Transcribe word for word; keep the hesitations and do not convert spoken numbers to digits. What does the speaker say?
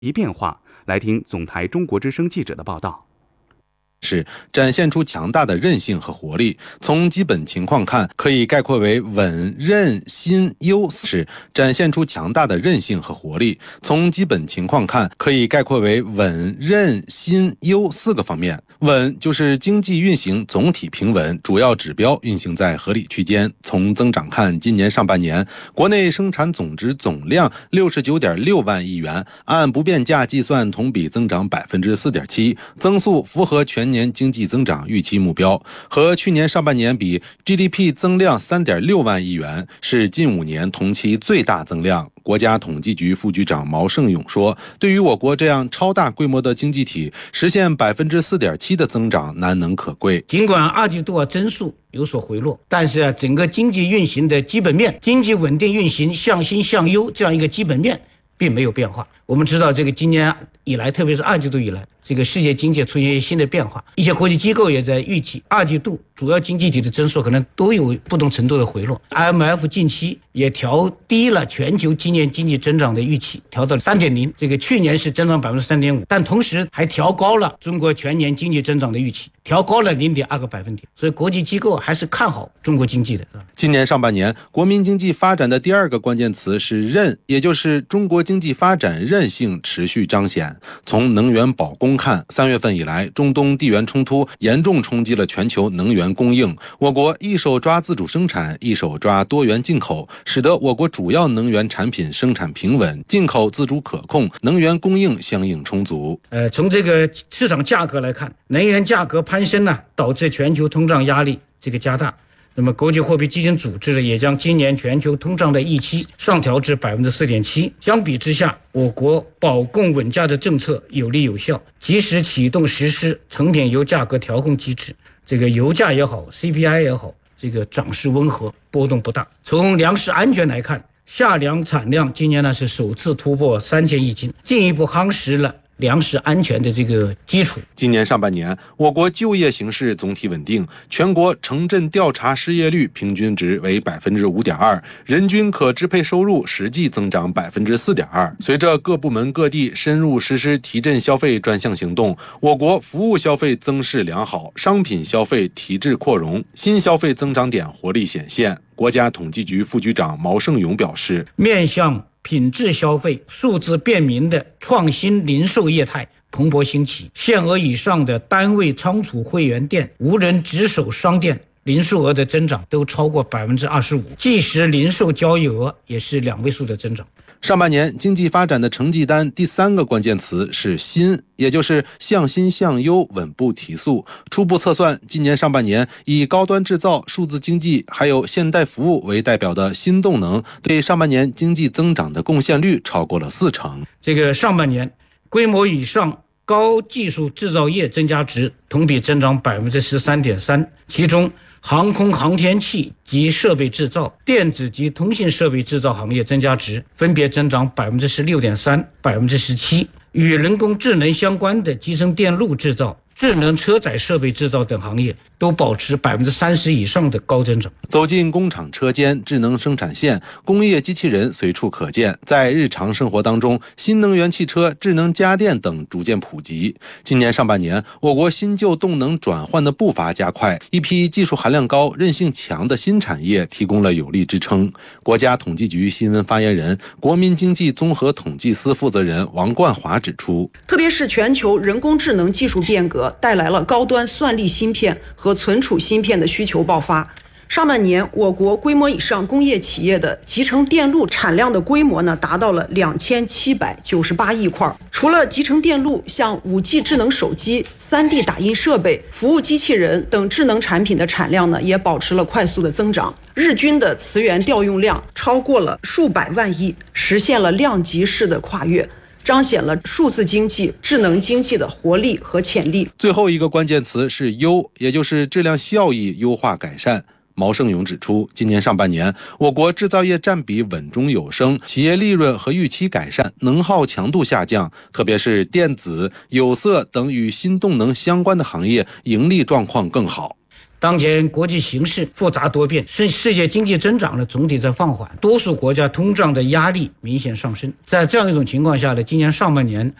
一变化。来听总台中国之声记者的报道。 是展现出强大的韧性和活力。从基本情况看，可以概括为稳、韧、新、优。是展现出强大的韧性和活力。从基本情况看，可以概括为稳、韧、新、优四个方面。稳就是经济运行总体平稳，主要指标运行在合理区间。从增长看，今年上半年国内生产总值总量六十九点六万亿元，按不变价计算，同比增长百分之四点七，增速符合全年经济增长预期目标。和去年上半年比 ，G D P 增量三点六万亿元，是近五年同期最大增量。国家统计局副局长毛盛勇说，对于我国这样超大规模的经济体，实现百分之四点七的增长难能可贵。 尽管二季度啊增速有所回落，但是啊整个经济运行的基本面，经济稳定运行向新向优这样一个基本面并没有变化。我们知道这个今年以来，特别是二季度以来，这个世界经济出现一些新的变化，一些国际机构也在预计二季度主要经济体的增速可能都有不同程度的回落。 I M F 近期也调低了全球今年经济增长的预期，调到 三点零， 这个去年是增长 百分之三点五， 但同时还调高了中国全年经济增长的预期，调高了 零点二个百分点。所以国际机构还是看好中国经济的。 今年上半年国民经济发展的第二个关键词是韧，也就是中国经济发展韧性持续彰显。从能源保供看，三月份以来，中东地缘冲突严重冲击了全球能源供应，我国一手抓自主生产，一手抓多元进口，使得我国主要能源产品生产平稳，进口自主可控，能源供应相应充足。 呃，从这个市场价格来看，能源价格攀升呢，导致全球通胀压力这个加大。那么国际货币基金组织也将今年全球通胀的预期上调至 百分之四点七。 相比之下，我国保供稳价的政策有力有效，及时启动实施成品油价格调控机制，这个油价也好 C P I 也好，这个涨势温和，波动不大。从粮食安全来看，夏粮产量今年呢是首次突破三千亿斤，进一步夯实了粮食安全的这个基础。 今年上半年，我国就业形势总体稳定，全国城镇调查失业率平均值为 百分之五点二， 人均可支配收入实际增长 百分之四点二。 随着各部门各地深入实施提振消费专项行动，我国服务消费增势良好，商品消费提质扩容，新消费增长点活力显现。国家统计局副局长毛盛勇表示， 面向品质消费、数字便民的创新零售业态蓬勃兴起，限额以上的单位仓储会员店、无人值守商店零售额的增长都超过 百分之二十五， 即时零售交易额也是两位数的增长。 上半年经济发展的成绩单第三个关键词是新，也就是向新向优稳步提速。初步测算，今年上半年以高端制造、数字经济还有现代服务为代表的新动能，对上半年经济增长的贡献率超过了四成。 这个上半年规模以上高技术制造业增加值同比增长 百分之十三点三， 其中航空航天器及设备制造、电子及通信设备制造行业增加值分别增长 百分之十六点三、百分之十七， 与人工智能相关的集成电路制造、智能车载设备制造等行业都保持 百分之三十 以上的高增长。 走进工厂车间，智能生产线、工业机器人随处可见。在日常生活当中，新能源汽车、智能家电等逐渐普及。今年上半年，我国新旧动能转换的步伐加快，一批技术含量高、韧性强的新产业提供了有力支撑。国家统计局新闻发言人、国民经济综合统计司负责人王冠华指出， 特别是全球人工智能技术变革带来了高端算力芯片和存储芯片的需求爆发。上半年，我国规模以上工业企业的集成电路产量的规模呢，达到了两千七百九十八亿块。除了集成电路，像 五 G 智能手机、三 D 打印设备、服务机器人等智能产品的产量呢，也保持了快速的增长。日均的磁源调用量超过了数百万亿，实现了量级式的跨越，彰显了数字经济、智能经济的活力和潜力。 最后一个关键词是优，也就是质量效益优化改善。毛盛勇指出，今年上半年，我国制造业占比稳中有升，企业利润和预期改善，能耗强度下降，特别是电子、有色等与新动能相关的行业盈利状况更好。 当前国际形势复杂多变，世世界经济增长呢总体在放缓，多数国家通胀的压力明显上升。在这样一种情况下呢，今年上半年